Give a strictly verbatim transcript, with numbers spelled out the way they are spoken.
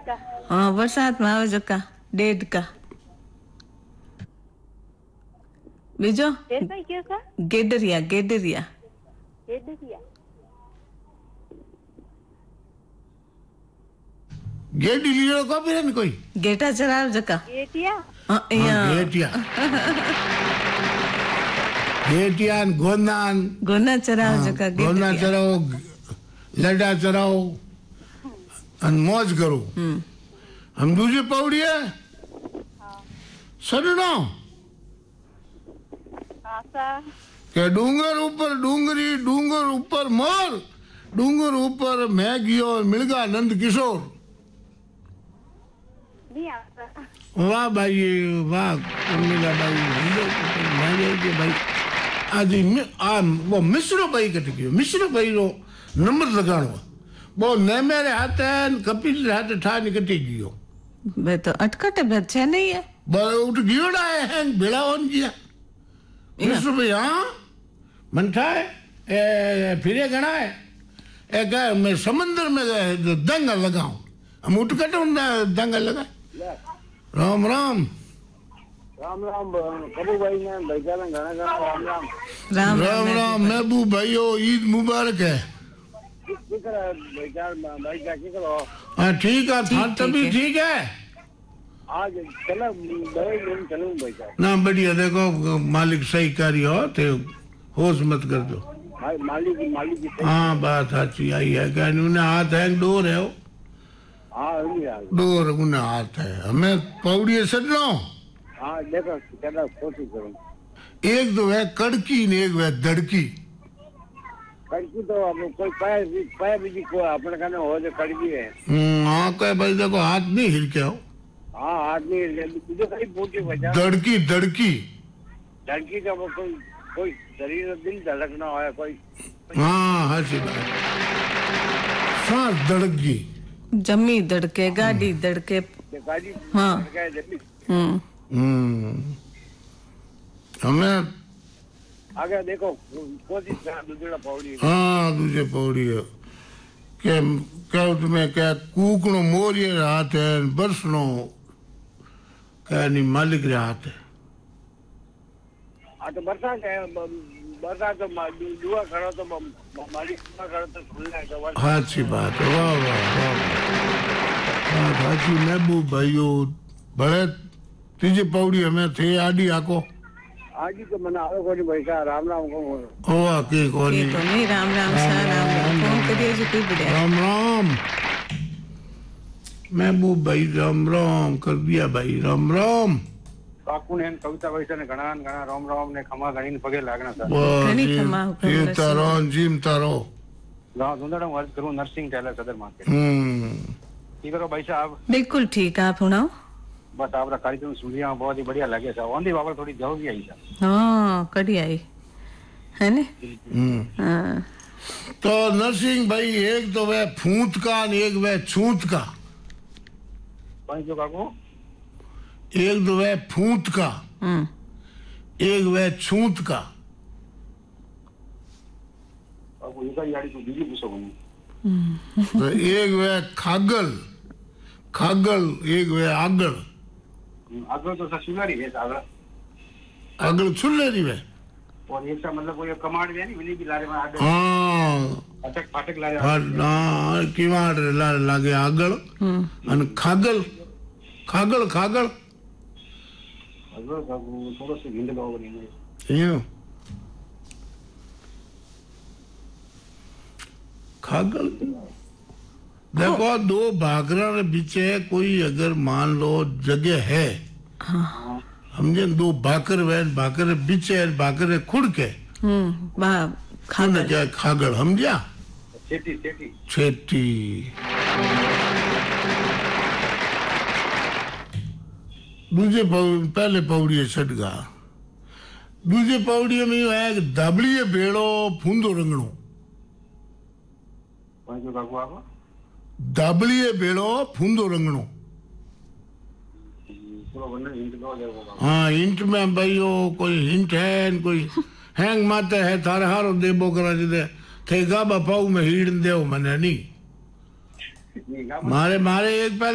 का हाँ बरसात में आवे जका डेढ़ का बीजो डेढ़ का क्यों का गेडरिया गेडरिया गेडरिया गेडी लीलो को भी कोई गेटा चराव जका गेटिया हाँ या गेटिया गेटिया गोंदान गोना चराव जका गोंदा गेडरिया चराओ लड्डा चराओ अन मौज करो हम दूसरी पौड़ी है सड़ना आशा के डूंगर ऊपर डूंगरी डूंगर ऊपर मोर डूंगर ऊपर मैं गयो मिलगा नंद किशोर नहीं आता वाह भाई वाह उर्मिला भाई भाई के भाई आज आ वो मिश्र भाई कट गयो मिश्र भाई रो नंबर लगाणो वो ने मेरे हाथ है कपिल रे हाथ ठा निकटी गयो बे तो अटकट बे छे नहीं है ब उठ गयोड़ा है बेड़ा होन गया मिश्र भाई हां मन था ए फिरे गणा है ए का मैं समंदर में दंगा लगाऊं हम उठ कट दंगा लगा राम राम राम राम कबू भाई ने भाईजान घना घना राम राम राम राम राम महबूब भाइयों ईद मुबारक है की कर भाईजान भाई क्या की करो हाँ ठीक है था ठीक तभी है। ठीक है आज चलो भाई दिन चलूं भाईजान ना बढ़िया देखो मालिक सही कार्य हो तो होश मत कर दो भाई मालिक मालिक की हाँ बात अच्छी आई है क्या उन्हें हाथ है डोर है वो हां यार डोर उन्हें हाथ है हमें पौड़ी सज लो हां देखो केदा कोशिश करूं एक तो है कड़की ने एक है दड़की कड़की तो अब कोई पैर भी पैर भी को अपने कने हो जो कड़की है हम्म, हाँ कहे भाई देखो हाथ नहीं हिल के हो हां आदमी तुझे कहीं पूछे भाईजान दड़की दड़की लड़की का वो कोई कोई शरीर दिल धड़कना होया कोई हाँ हंसी बात सांस दड़क गई जमी दड़के गाड़ी दड़के गाड़ी हाँ क्या जल्दी हम्म हम्म हमें आगे देखो कोशिश कर दूसरा पौड़ी हाँ दूसरे पौड़ी है क्या क्या तुम्हें क्या कूकनो मोरिये हाथ है बरसनो क्या नहीं मालिक रे हाथ है हाँ तो बरसात है बरसात तो दुआ करो तो मालिक दुआ करो तो खुल जाए तो बरसात हाँ अच्छी बात है वाह वाह वाह वाह अच्छी महबूब भाइयों बड़े तीजे पौड़ी हमें थे आडी आको आज ही तो मना आवे कोनी भाई राम राम को ओ आके के कोनी तो नहीं राम राम सा राम राम फोन करिए जो कोई बढ़िया राम राम महबूब भाई राम राम कर दिया भाई राम राम काकू ने कविता भाई ने घना घना राम राम ने खमा घणी ने पगे लागना सर वाह घणी जी खमा हुकम जीव नरसिंह। तारो जीव तारो गांव दुंदड़ा वर्क करूं नर्सिंग टेलर सदर मार्केट हम्म ठीक करो भाई साहब बिल्कुल ठीक आप सुनाओ बस आपका कार्यक्रम सुन लिया बहुत ही बढ़िया लगे साहब ओंदी बाबा थोड़ी जाओ भी आई साहब हाँ कड़ी आई है ने हम्म हाँ तो नरसिंह भाई एक तो वह फूंत का और एक वह छूत का कौन जो काकू एक तो वह फूंत का हम्म एक वह छूत का काकू ये का यारी को दीदी पूछो कोनी तो एक वह खागल खागल एक वह आगल आगे तो ससुरारी है साहब आगल छुल्ले रही वह और एक सा मतलब कोई कमांड है नहीं मिली भी लारे में आगे हाँ अटक फाटक लारे हाँ हाँ किवाड़ ला लागे आगल हम्म अन खागल खागल खागल अगर काकू थोड़ा सा हिंद लोग नहीं यूं खागल देखो दो भागरा के पीछे कोई अगर मान लो जगह है समझे दो भाकर वे भाकर पीछे भाकर खुड़ के हम्म बा खाना क्या खागल समझा सेठी सेठी छेटी दूसरे पौ- पहले पौड़ी छटगा दूसरे पौड़ी में यो है दबड़ी बेड़ो फूंदो रंगणो कौन जो काकू आप दबड़ी बेड़ो फूंदो रंगणो थोड़ा वरना हिंद लोग है वो हाँ हिंट में भाई यो कोई हिंट है न कोई हैंग माते है थारे हारो देबो करा जिदे थे गाबा पाऊ में हीड़ देव मने नहीं नहीं मारे मारे एक पहले